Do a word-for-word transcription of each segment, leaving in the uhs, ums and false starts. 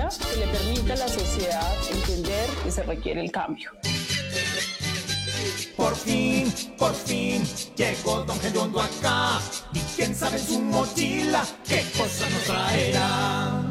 que le permita a la sociedad entender que se requiere el cambio. Por fin, por fin, llegó Don Gediondo acá. Y quién sabe en su mochila qué cosa nos traerá.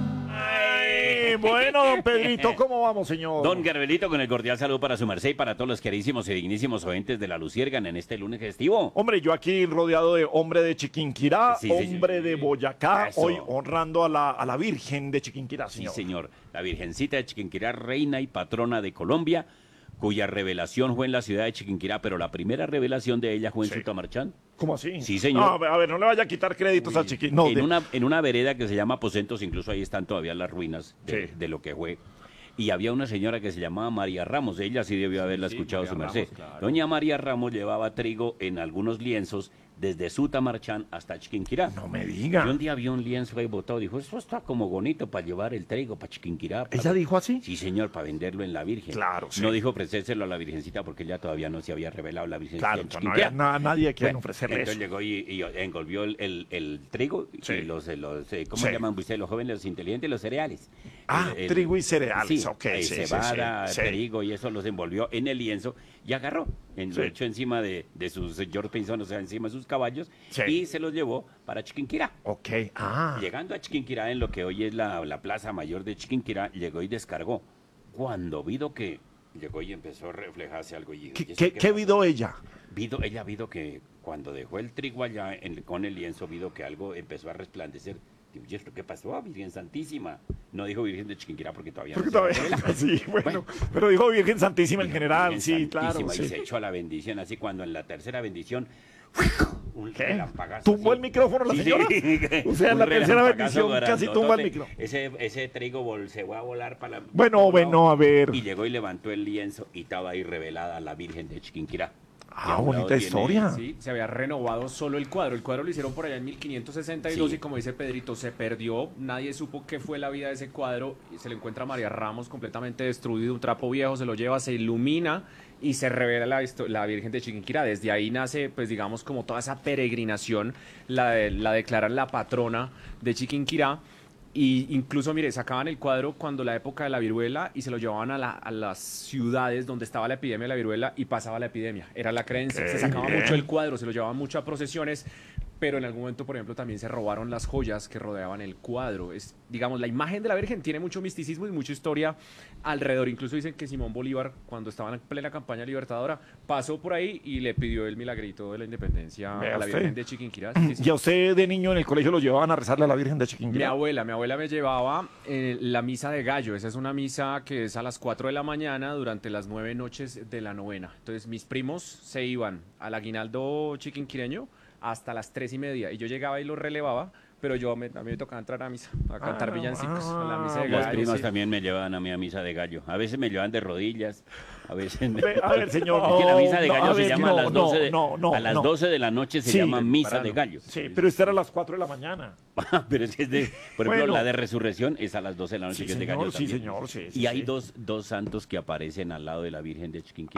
Ay, bueno, don Pedrito, ¿cómo vamos, señor? Don Garbelito, con el cordial saludo para su merced y para todos los queridísimos y dignísimos oyentes de la Luciérgana en este lunes festivo. Hombre, yo aquí rodeado de hombre de Chiquinquirá, Sí, hombre señor. de Boyacá, Eso. hoy honrando a la, a la Virgen de Chiquinquirá, señor. Sí, señor. La Virgencita de Chiquinquirá, reina y patrona de Colombia, cuya revelación fue en la ciudad de Chiquinquirá, pero la primera revelación de ella fue en Sí. Sutamarchán. ¿Cómo así? Sí, señor. No, a, ver, a ver, no le vaya a quitar créditos a Chiquinquirá. No, en, de- una, en una vereda que se llama Aposentos, incluso ahí están todavía las ruinas de, Sí. de lo que fue. Y había una señora que se llamaba María Ramos, ella sí debió haberla sí, escuchado María su merced. Ramos, claro. Doña María Ramos llevaba trigo en algunos lienzos desde Sutamarchán hasta Chiquinquirá. no me Y diga. un día vio un lienzo ahí botado, dijo, esto está como bonito para llevar el trigo para Chiquinquirá. para- ¿Ella dijo así? Sí, señor, para venderlo en la Virgen. Claro, sí. No dijo ofrecérselo a la Virgencita porque ella todavía no se había revelado la Virgencita Claro, en no Chiquinquirá. había na- nadie que Bueno, ofrecerle entonces eso. llegó y, y engolvió el, el- el trigo Sí. y los, los eh, ¿cómo Sí. llaman ustedes los jóvenes, los inteligentes? Los cereales. Ah, El- el- trigo y cereales, sí, ok, eh, sí, sí, cebada, sí, sí. trigo y eso los envolvió en el lienzo y agarró, en, Sí. lo echó encima de, de sus George Pinson, o sea, encima de sus caballos Sí. y se los llevó para Chiquinquirá. Ok, ah. Llegando a Chiquinquirá, en lo que hoy es la, la plaza mayor de Chiquinquirá, llegó y descargó. Cuando vido que llegó y empezó a reflejarse algo. Y dijo, ¿Qué, ¿y esto qué, qué qué pasó? vido ella? Vido, ella vido que cuando dejó el trigo allá en- con el lienzo, vido que algo empezó a resplandecer. Digo, ¿y esto qué pasó? Ah, Virgen Santísima. No dijo Virgen de Chiquinquirá porque todavía Porque no se todavía, revela. sí, bueno, Bueno. pero dijo Virgen Santísima en Dijo, general, Virgen sí, claro. Santísima, Sí. Y se echó a la bendición, así cuando en la tercera bendición, un ¿Qué? relampagazo ¿Tumbó así. el micrófono la Sí, señora? sí. O sea, en Un la tercera relampagazo bendición casi tumba el grandotote. micro. Ese, ese trigo vol- se fue a volar para la... Bueno, para bueno, lado, a ver. Y llegó y levantó el lienzo y estaba ahí revelada la Virgen de Chiquinquirá. Ah, Y a un lado bonita tiene- historia. Sí, se había renovado solo el cuadro. El cuadro lo hicieron por allá en mil quinientos sesenta y dos Sí. y como dice Pedrito, se perdió. Nadie supo qué fue la vida de ese cuadro. Y se le encuentra a María Ramos completamente destruido, un trapo viejo, se lo lleva, se ilumina y se revela la, histo- la Virgen de Chiquinquirá. Desde ahí nace, pues digamos, como toda esa peregrinación. La, de- la declaran la patrona de Chiquinquirá. Y incluso, mire, sacaban el cuadro cuando la época de la viruela y se lo llevaban a, la- a las ciudades donde estaba la epidemia de la viruela y pasaba la epidemia. Era la creencia. Ok, Se sacaba bien. mucho el cuadro, se lo llevaban mucho a procesiones, pero en algún momento, por ejemplo, también se robaron las joyas que rodeaban el cuadro. Es, digamos, la imagen de la Virgen tiene mucho misticismo y mucha historia alrededor. Incluso dicen que Simón Bolívar, cuando estaba en plena campaña libertadora, pasó por ahí y le pidió el milagrito de la independencia Vea a la usted. Virgen de Chiquinquirá. Sí, sí. ¿Y a usted de niño en el colegio lo llevaban a rezarle a la Virgen de Mi Chiquinquirá? abuela, mi abuela me llevaba eh, la misa de gallo. Esa es una misa que es a las cuatro de la mañana durante las nueve noches de la novena. Entonces mis primos se iban al aguinaldo chiquinquireño hasta las tres y media y yo llegaba y lo relevaba, pero yo me, a mí me tocaba entrar a misa, a cantar Ah, villancicos, a la misa de ah, Las gallo. primas sí. también me llevaban a mí a misa de gallo. A veces me llevaban de rodillas, a veces me... Ve, a ver, señor, Es que la no, misa de no, gallo a se ver, llama no, a las doce de, no, no, a las no. doce de la noche se Sí, llama misa temprano. de gallo. Sí, pero usted era a las cuatro de la mañana. Pero es que es de, por ejemplo, Bueno. la de resurrección es a las doce de la noche, Sí, que es de señor, gallo sí, también. señor, sí, Y sí, hay sí. dos, dos santos que aparecen al lado de la Virgen de Chiquinquirá.